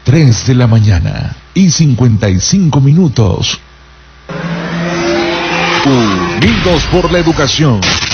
3 de la mañana y 55 minutos. Unidos por la educación.